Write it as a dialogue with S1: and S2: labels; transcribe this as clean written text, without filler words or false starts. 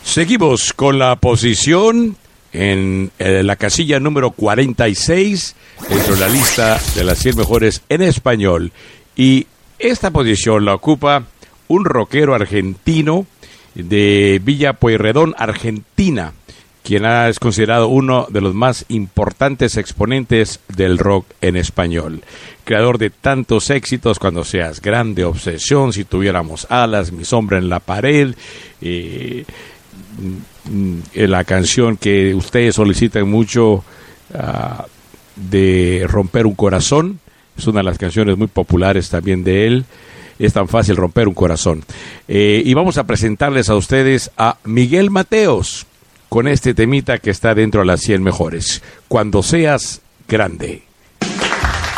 S1: Seguimos con la posición en la casilla número 46 dentro de la lista de las 100 mejores en español. Y esta posición la ocupa un rockero argentino de Villa Pueyrredón, Argentina, quien es considerado uno de los más importantes exponentes del rock en español. Creador de tantos éxitos, Cuando seas grande, Obsesión, Si tuviéramos alas, Mi sombra en la pared, la canción que ustedes solicitan mucho, de Romper un corazón, es una de las canciones muy populares también de él. Es tan fácil romper un corazón. Y vamos a presentarles a ustedes a Miguel Mateos con este temita que está dentro de las 100 mejores, Cuando seas grande.